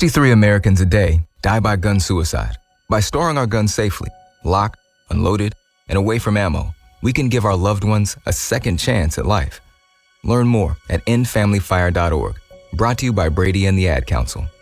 63 Americans a day die by gun suicide. By storing our guns safely, locked, unloaded, and away from ammo, we can give our loved ones a second chance at life. Learn more at endfamilyfire.org. Brought to you by Brady and the Ad Council.